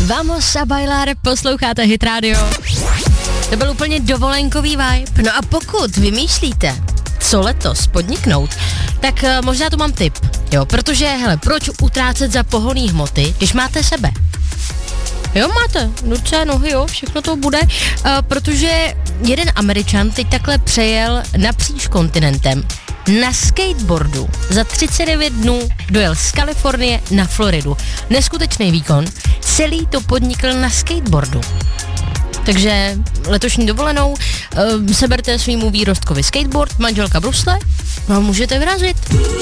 Vamos a bailar, posloucháte Hit Radio. To byl úplně dovolenkový vibe. No a pokud vymýšlíte, co letos podniknout, tak možná tu mám tip, jo, protože, hele, proč utrácet za pohonný hmoty, když máte sebe? Jo, máte, ruce, nohy, jo, všechno to bude, protože jeden Američan teď takhle přejel napříč kontinentem na skateboardu. Za 39 dnů dojel z Kalifornie na Floridu. Neskutečný výkon, celý to podnikl na skateboardu. Takže letošní dovolenou seberte svýmu výrostkovi skateboard, manželka brusle, no a můžete vyrazit.